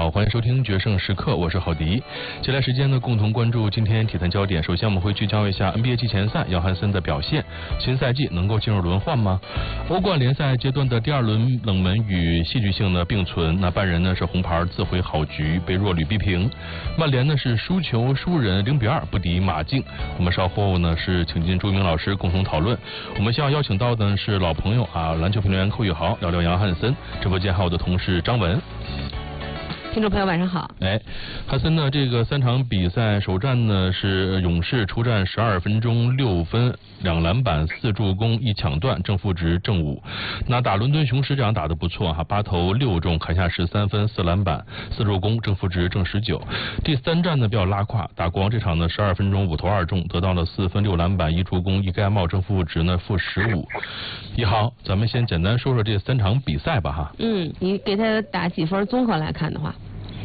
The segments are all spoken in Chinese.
好，欢迎收听决胜时刻，我是郝迪。接下来时间呢，共同关注今天体坛焦点。首先我们会聚焦一下 NBA 季前赛，杨汉森的表现，新赛季能够进入轮换吗？欧冠联赛阶段的第二轮冷门与戏剧性的并存，那拜仁呢是红牌自毁好局，被弱旅逼平；曼联呢是输球输人0-2不敌马竞。我们稍后呢是请进朱一鸣老师共同讨论。我们希望邀请到的是老朋友篮球评论员寇宇豪，聊聊杨汉森。直播间还有我的同事张文。 听众朋友晚上好。 汉森呢这个3场比赛首战呢是勇士出战12分钟6分2篮板4助攻1抢断，正负值正5。那打伦敦雄狮这场打得不错8投6中，砍下13分4篮板4助攻，正负值正19。第3战呢比较拉胯，打国王这场呢12分钟5投2中，得到了4分6篮板1助攻1盖帽，正负值呢-15。一豪，咱们先简单说说这3场比赛吧哈。 你给他打几分？综合来看的话。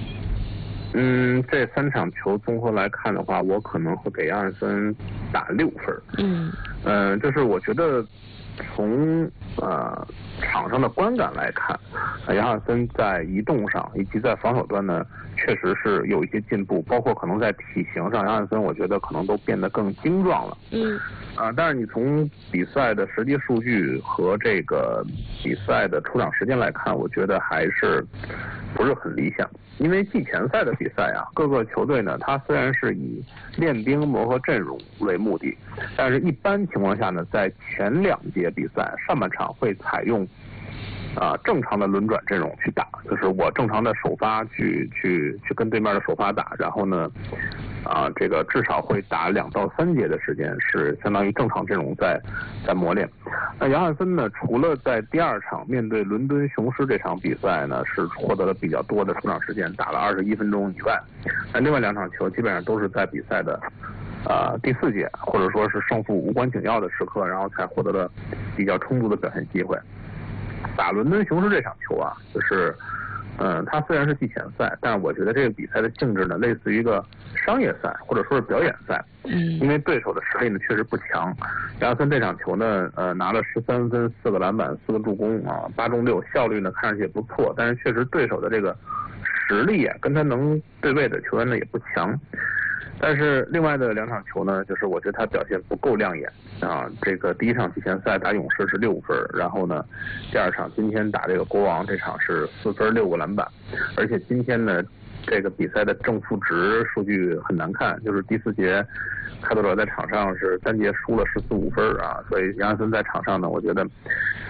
这3场球综合来看的话，我可能会给杨汉森打6分。就是我觉得从场上的观感来看，杨汉森在移动上以及在防守端呢，确实是有一些进步，包括可能在体型上，杨汉森我觉得可能都变得更精壮了。但是你从比赛的实际数据和这个比赛的出场时间来看，我觉得还是不是很理想。因为季前赛的比赛各个球队呢，它虽然是以练兵磨合阵容为目的，但是一般情况下呢，在前2节比赛上半场会采用正常的轮转阵容去打，就是我正常的首发去跟对面的首发打，然后呢这个至少会打2到3节的时间，是相当于正常阵容在磨练。那杨汉森呢，除了在第2场面对伦敦雄狮这场比赛呢是获得了比较多的出场时间，打了21分钟以外，那另外2场球基本上都是在比赛的第4节，或者说是胜负无关紧要的时刻，然后才获得了比较充足的表现机会。打伦敦雄狮这场球就是它虽然是季前赛，但是我觉得这个比赛的性质呢，类似于一个商业赛或者说是表演赛。因为对手的实力呢确实不强。杨汉森这场球呢拿了13分4个篮板4个助攻8中6，效率呢看上去也不错，但是确实对手的这个实力跟他能对位的球员呢也不强。但是另外的2场球呢，就是我觉得他表现不够亮眼这个第1场季前赛打勇士是6分，然后呢第2场今天打这个国王这场是4分6个篮板，而且今天呢这个比赛的正负值数据很难看，就是第4节开拓者在场上是3节输了14-5分所以杨汉森在场上呢，我觉得